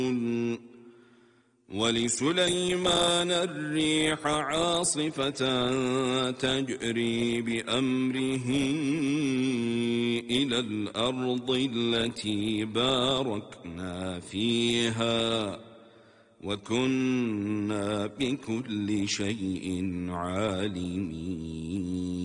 ولسليمان الريح عاصفة تجري بأمره إلى الأرض التي باركنا فيها وكنا بكل شيء عالمين.